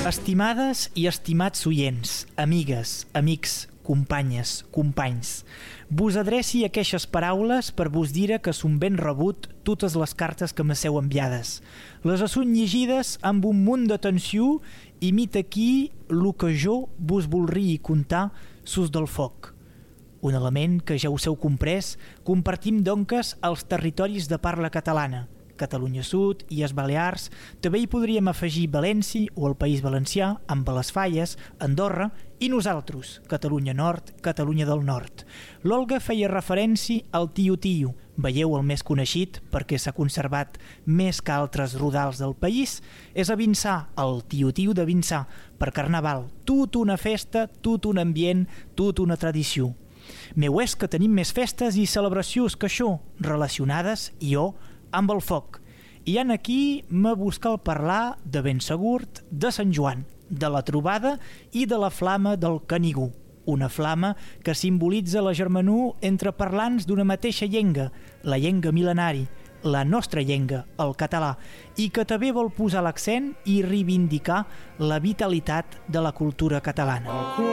Estimades i estimats oients, amigues, amics, companyes, companys, vos adreci aquestes paraules per vos dire que son ben rebut totes les cartes que m'heu enviades. Les assunt llegides amb un munt d'atenció i mit aquí lo que jo vos voldria contar sus del foc. Un element que ja us heu comprès, compartim donques als territoris de parla catalana, Catalunya Sud i les Balears. També hi podríem afegir València o el País Valencià, amb les Falles, Andorra i nosaltres, Catalunya Nord, Catalunya del Nord. L'Olga feia referència al tio-tio, veieu el més coneixit perquè s'ha conservat més que altres rodals del país, és a Vinçà, el tio-tio de Vinçà, per Carnaval, tot una festa, tot un ambient, tot una tradició. Meu és que tenim més festes i celebracions que això, relacionades, i jo, amb el foc. I en aquí me buscal parlar de ben segur de Sant Joan, de la trobada i de la flama del Canigó, una flama que simbolitza la germanor entre parlants d'una mateixa llengua, la llengua mil·lenari, la nostra llengua, el català, i que també vol posar l'accent i reivindicar la vitalitat de la cultura catalana.